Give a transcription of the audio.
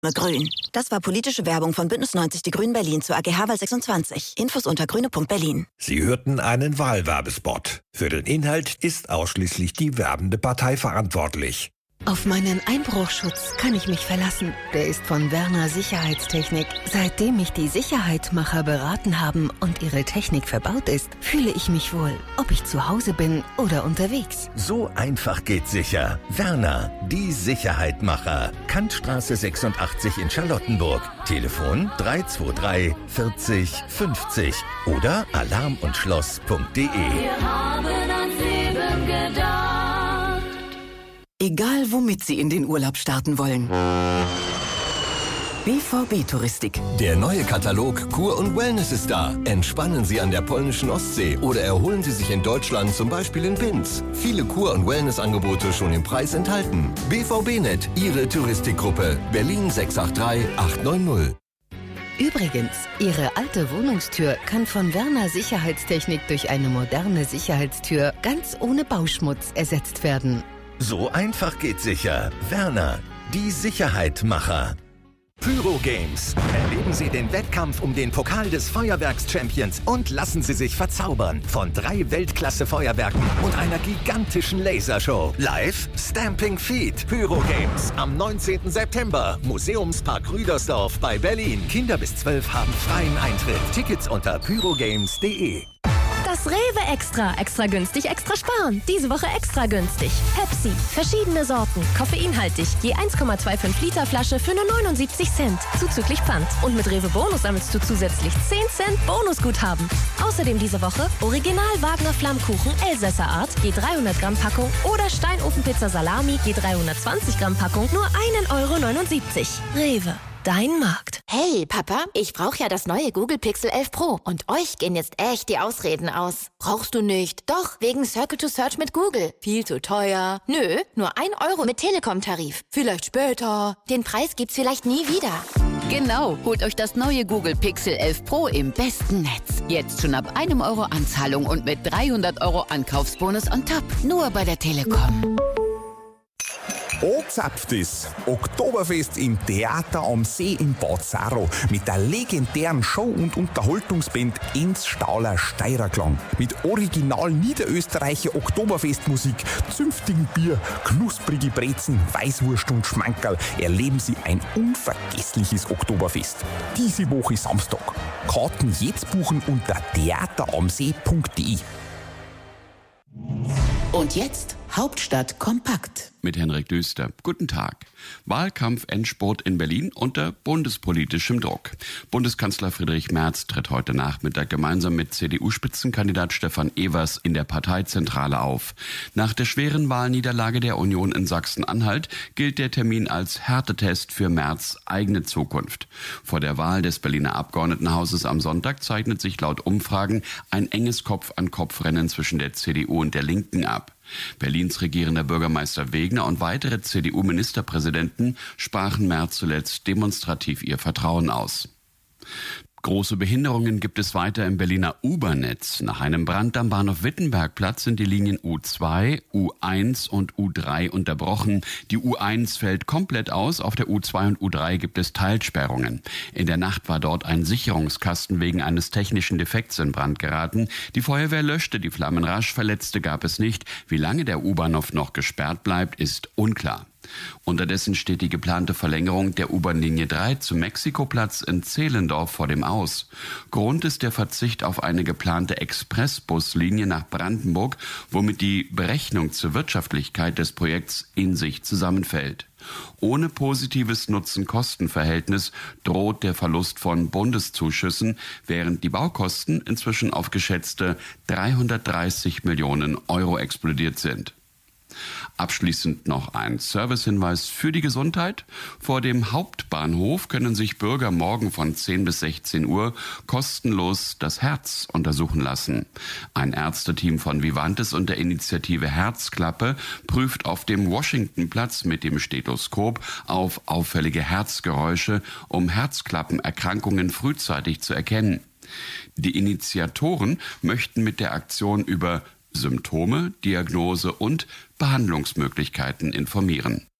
Grün. Das war politische Werbung von Bündnis 90 Die Grünen Berlin zur AGH-Wahl 26. Infos unter grüne.berlin. Sie hörten einen Wahlwerbespot. Für den Inhalt ist ausschließlich die werbende Partei verantwortlich. Auf meinen Einbruchschutz kann ich mich verlassen. Der ist von Werner Sicherheitstechnik. Seitdem mich die Sicherheitmacher beraten haben und ihre Technik verbaut ist, fühle ich mich wohl, ob ich zu Hause bin oder unterwegs. So einfach geht sicher. Werner, die Sicherheitmacher. Kantstraße 86 in Charlottenburg. Telefon 323 40 50 oder alarmundschloss.de. Wir haben ans Leben gedacht. Egal, womit Sie in den Urlaub starten wollen. BVB Touristik. Der neue Katalog Kur und Wellness ist da. Entspannen Sie an der polnischen Ostsee oder erholen Sie sich in Deutschland, zum Beispiel in Binz. Viele Kur- und Wellnessangebote schon im Preis enthalten. BVB-Net, Ihre Touristikgruppe. Berlin 683 890. Übrigens, Ihre alte Wohnungstür kann von Werner Sicherheitstechnik durch eine moderne Sicherheitstür ganz ohne Bauschmutz ersetzt werden. So einfach geht sicher. Werner, die Sicherheitmacher. Pyro Games. Erleben Sie den Wettkampf um den Pokal des Feuerwerks-Champions und lassen Sie sich verzaubern von 3 Weltklasse-Feuerwerken und einer gigantischen Lasershow. Live Stamping Feet. Pyro Games am 19. September. Museumspark Rüdersdorf bei Berlin. Kinder bis 12 haben freien Eintritt. Tickets unter pyrogames.de. Das Rewe Extra. Extra günstig, extra sparen. Diese Woche extra günstig. Pepsi. Verschiedene Sorten. Koffeinhaltig. Je 1,25 Liter Flasche für nur 79 Cent. Zuzüglich Pfand. Und mit Rewe Bonus sammelst du zusätzlich 10 Cent Bonusguthaben. Außerdem diese Woche Original Wagner Flammkuchen Elsässer Art. Je 300 Gramm Packung. Oder Steinofenpizza Salami. Je 320 Gramm Packung. Nur 1,79 €. Rewe. Dein Markt. Hey, Papa, ich brauche ja das neue Google Pixel 11 Pro. Und euch gehen jetzt echt die Ausreden aus. Brauchst du nicht? Doch, wegen Circle to Search mit Google. Viel zu teuer. Nö, nur 1 € mit Telekom-Tarif. Vielleicht später. Den Preis gibt's vielleicht nie wieder. Genau, holt euch das neue Google Pixel 11 Pro im besten Netz. Jetzt schon ab 1 € Anzahlung und mit 300 € Ankaufsbonus on top. Nur bei der Telekom. Angezapft ist Oktoberfest im Theater am See in Bad Saro mit der legendären Show- und Unterhaltungsband Enz Stauler Steirerklang. Mit original niederösterreichischer Oktoberfestmusik, zünftigen Bier, knusprige Brezen, Weißwurst und Schmankerl erleben Sie ein unvergessliches Oktoberfest. Diese Woche Samstag. Karten jetzt buchen unter theateramsee.de. Und jetzt Hauptstadt kompakt. Mit Henrik Düster. Guten Tag. Wahlkampf-Endspurt in Berlin unter bundespolitischem Druck. Bundeskanzler Friedrich Merz tritt heute Nachmittag gemeinsam mit CDU-Spitzenkandidat Stefan Evers in der Parteizentrale auf. Nach der schweren Wahlniederlage der Union in Sachsen-Anhalt gilt der Termin als Härtetest für Merz' eigene Zukunft. Vor der Wahl des Berliner Abgeordnetenhauses am Sonntag zeichnet sich laut Umfragen ein enges Kopf-an-Kopf-Rennen zwischen der CDU und der Linken ab. Berlins regierender Bürgermeister Wegner und weitere CDU-Ministerpräsidenten sprachen Merz zuletzt demonstrativ ihr Vertrauen aus. Große Behinderungen gibt es weiter im Berliner U-Bahn-Netz. Nach einem Brand am Bahnhof Wittenbergplatz sind die Linien U2, U1 und U3 unterbrochen. Die U1 fällt komplett aus, auf der U2 und U3 gibt es Teilsperrungen. In der Nacht war dort ein Sicherungskasten wegen eines technischen Defekts in Brand geraten. Die Feuerwehr löschte die Flammen rasch, Verletzte gab es nicht. Wie lange der U-Bahnhof noch gesperrt bleibt, ist unklar. Unterdessen steht die geplante Verlängerung der U-Bahn-Linie 3 zum Mexikoplatz in Zehlendorf vor dem Aus. Grund ist der Verzicht auf eine geplante Expressbuslinie nach Brandenburg, womit die Berechnung zur Wirtschaftlichkeit des Projekts in sich zusammenfällt. Ohne positives Nutzen-Kosten-Verhältnis droht der Verlust von Bundeszuschüssen, während die Baukosten inzwischen auf geschätzte 330 Millionen € explodiert sind. Abschließend noch ein Servicehinweis für die Gesundheit. Vor dem Hauptbahnhof können sich Bürger morgen von 10 bis 16 Uhr kostenlos das Herz untersuchen lassen. Ein Ärzteteam von Vivantes und der Initiative Herzklappe prüft auf dem Washingtonplatz mit dem Stethoskop auf auffällige Herzgeräusche, um Herzklappenerkrankungen frühzeitig zu erkennen. Die Initiatoren möchten mit der Aktion über Symptome, Diagnose und Behandlungsmöglichkeiten informieren.